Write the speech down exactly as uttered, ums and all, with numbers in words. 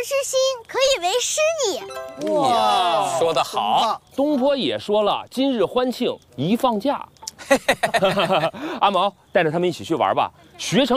失心，可以为师也。 哇， 说得好。 东坡也说了，今日欢庆，宜放假。阿毛，带着他们一起去玩吧，学成。